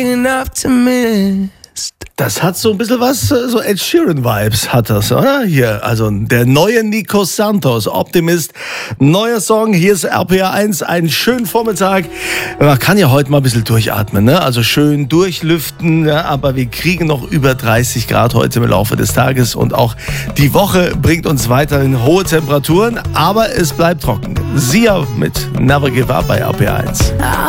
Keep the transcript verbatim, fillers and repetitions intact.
Das hat so ein bisschen was, so Ed Sheeran-Vibes hat das, oder? Hier, also der neue Nico Santos, Optimist, neuer Song, hier ist R P R eins, einen schönen Vormittag. Man kann ja heute mal ein bisschen durchatmen, ne? Also schön durchlüften, ja? Aber wir kriegen noch über dreißig Grad heute im Laufe des Tages und auch die Woche bringt uns weiterhin hohe Temperaturen, aber es bleibt trocken. Sia mit Never Give Up bei R P R eins.